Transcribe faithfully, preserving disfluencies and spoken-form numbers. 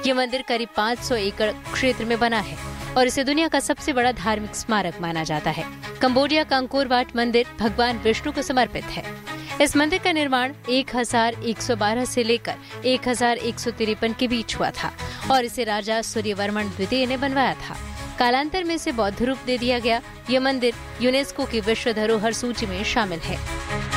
ये मंदिर करीब पाँच सौ एकड़ क्षेत्र में बना है और इसे दुनिया का सबसे बड़ा धार्मिक स्मारक माना जाता है। कंबोडिया का अंकोर वाट मंदिर भगवान विष्णु को समर्पित है। इस मंदिर का निर्माण एक हज़ार एक सौ बारह से लेकर एक हज़ार एक सौ तिरपन के बीच हुआ था और इसे राजा सूर्यवर्मन द्वितीय ने बनवाया था। कालांतर में इसे बौद्ध रूप दे दिया गया। यह मंदिर यूनेस्को की विश्व धरोहर सूची में शामिल है।